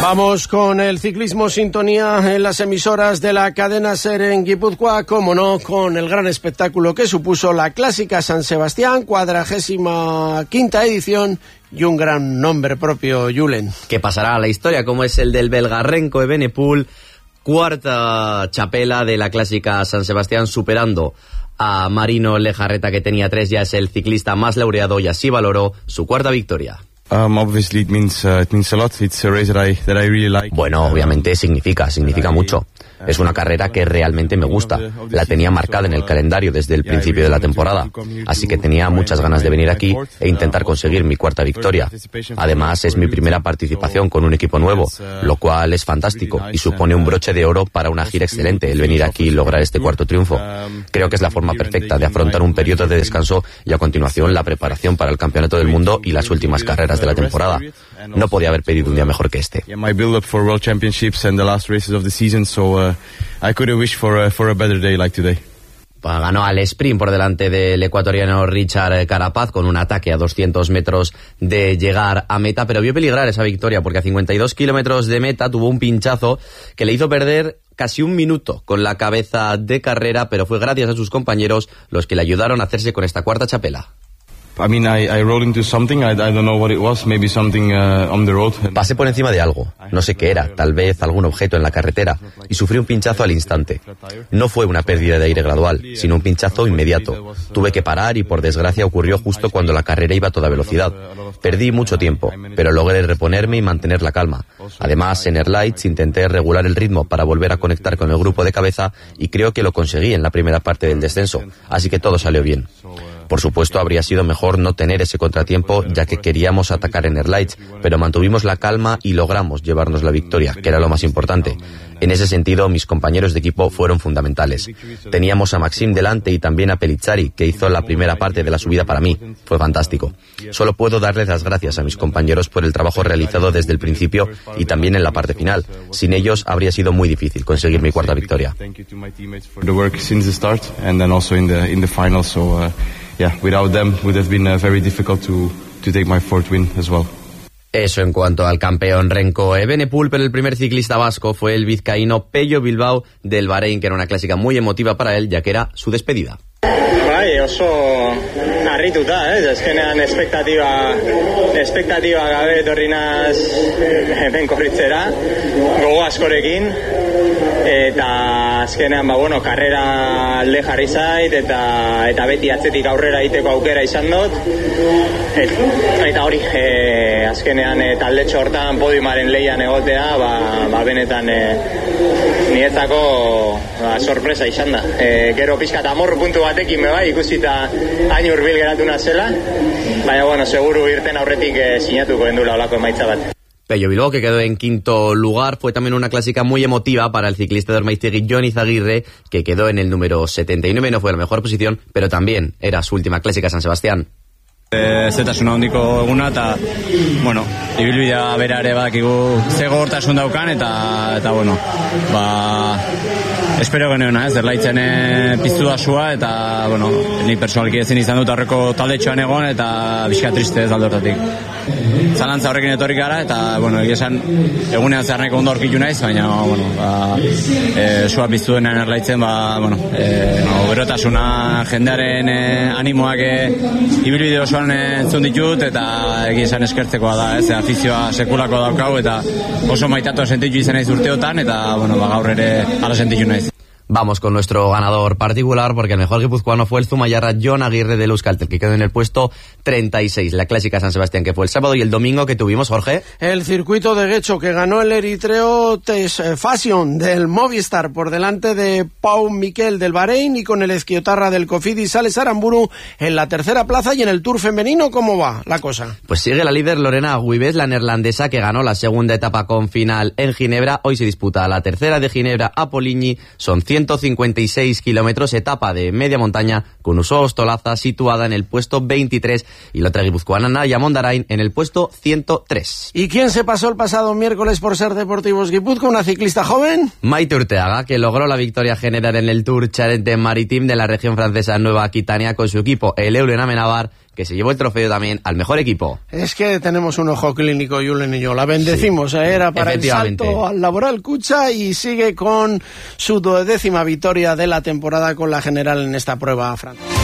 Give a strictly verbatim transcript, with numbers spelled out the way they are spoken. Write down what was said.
Vamos con el ciclismo sintonía en las emisoras de la cadena SER en Guipúzcoa, como no, con el gran espectáculo que supuso la Clásica San Sebastián, cuadragésima quinta edición y un gran nombre propio, Julen. Que pasará a la historia, como es el del belga Renko Evenepoel, cuarta chapela de la Clásica San Sebastián, superando a Marino Lejarreta, que tenía tres, ya es el ciclista más laureado y así valoró su cuarta victoria. Um, obviously it means, uh, it means a lot. It's a race that I, that I really like. Bueno, obviamente significa, significa mucho. Es una carrera que realmente me gusta. La tenía marcada en el calendario desde el principio de la temporada. Así que tenía muchas ganas de venir aquí e intentar conseguir mi cuarta victoria. Además, es mi primera participación con un equipo nuevo, lo cual es fantástico y supone un broche de oro para una gira excelente el venir aquí y lograr este cuarto triunfo. Creo que es la forma perfecta de afrontar un periodo de descanso y a continuación la preparación para el Campeonato del Mundo y las últimas carreras de la temporada. No podía haber pedido un día mejor que este. I could have wished for a, for a better day like today. Ganó al sprint por delante del ecuatoriano Richard Carapaz con un ataque a doscientos metros de llegar a meta, pero vio peligrar esa victoria porque a cincuenta y dos kilómetros de meta tuvo un pinchazo que le hizo perder casi un minuto con la cabeza de carrera, pero fue gracias a sus compañeros los que le ayudaron a hacerse con esta cuarta chapela. I mean, I, I rolled into something. I, I don't know what it was. Maybe something uh, on the road. Pasé por encima de algo. No sé qué era. Tal vez algún objeto en la carretera. Y sufrí un pinchazo al instante. No fue una pérdida de aire gradual, sino un pinchazo inmediato. Tuve que parar y por desgracia ocurrió justo cuando la carrera iba a toda velocidad. Perdí mucho tiempo, pero logré reponerme y mantener la calma. Además, en Airlights intenté regular el ritmo para volver a conectar con el grupo de cabeza y creo que lo conseguí en la primera parte del descenso. Así que todo salió bien. Por supuesto, habría sido mejor no tener ese contratiempo, ya que queríamos atacar en Airlights, pero mantuvimos la calma y logramos llevarnos la victoria, que era lo más importante. En ese sentido, mis compañeros de equipo fueron fundamentales. Teníamos a Maxim delante y también a Pelizzari, que hizo la primera parte de la subida para mí. Fue fantástico. Solo puedo darles las gracias a mis compañeros por el trabajo realizado desde el principio y también en la parte final. Sin ellos habría sido muy difícil conseguir mi cuarta victoria. Yeah, without them would have been uh, very difficult to to take my fourth win as well. Eso en cuanto al campeón Renko Evenepoel, pero el primer ciclista vasco fue el vizcaíno Pello Bilbao del Bahrein, que era una clásica muy emotiva para él, ya que era su despedida. Bai, oso harrituta, eh? Azkenean espektatiba, espektatiba gabe etorri naz hemen korritzera, gogo askorekin, eta azkenean, ba, bueno, karrera alde jarri zait, eta, eta beti atzetik aurrera egiteko aukera izan dut, et, eta hori, e, azkenean e, taldetxo hortan podiumaren leian egotea, ba, ba benetan e, niretzako ba, sorpresa izan da. E, gero pizkat amorru puntu batekin me bai, ikusita hain hurbil geratu nazela, baina bueno, seguru irten aurretik eh, sinatuko endula olako emaitza bat. Pello Bilbao, que quedó en quinto lugar, fue también una clásica muy emotiva para el ciclista de Ormaiztegui, Jon Izaguirre, que quedó en el número setenta y nueve, no fue la mejor posición, pero también era su última clásica San Sebastián. E, zetasuna handiko eguna eta, bueno, ibilbidea bera ere badakigu ze gogortasun daukan eta, eta bueno, ba, espero geneuna, ez, Airlightsen e, piztu da sua eta, bueno, ni personalki ezin izan dut aurreko taldetxoan egon eta bizka triste ez aldortatik. Zalantza horrekin etorri gara eta, bueno, egia esan egunean zeharneko ondo aurkitu naiz, baina, bueno, ba, e, sua piztu denean Airlightsen, ba, bueno, e, no, berotasuna jendearen e, animoak e, ibilbide oso entzun ditut eta egia esan eskertzekoa da, ez, afizioa sekulako daukau eta oso maitatu sentitu izan naiz urteotan eta, bueno, ba, gaur ere ala sentitu naiz. Vamos con nuestro ganador particular, porque el mejor guipuzcoano fue el zumallarra Jon Aguirre del Euskaltel, que quedó en el puesto treinta y seis. La clásica San Sebastián, que fue el sábado, y el domingo que tuvimos, Jorge. El circuito de Guecho, que ganó el eritreo Tes Fashion del Movistar por delante de Pau Miquel del Bahrein, y con el esquiotarra del Cofidis Sales Aramburu en la tercera plaza. Y en el Tour femenino, ¿cómo va la cosa? Pues sigue la líder Lorena Agüibes, la neerlandesa, que ganó la segunda etapa con final en Ginebra. Hoy se disputa la tercera de Ginebra a Poligny. Son ciento cincuenta y seis kilómetros, etapa de media montaña con Uso Ostolaza situada en el puesto veintitrés y la otra guipuzcoana Naya Mondarain en el puesto ciento tres. ¿Y quién se pasó el pasado miércoles por Ser Deportivos Guipúzcoa? ¿Una ciclista joven? Maite Urteaga, que logró la victoria general en el Tour Charente Maritime de la región francesa Nueva Aquitania con su equipo, el Eulen Amenabar, que se llevó el trofeo también al mejor equipo. Es que tenemos un ojo clínico, Julen y yo. La bendecimos, sí, era para el salto al Laboral Cucha y sigue con su duodécima victoria de la temporada con la general en esta prueba, Fran.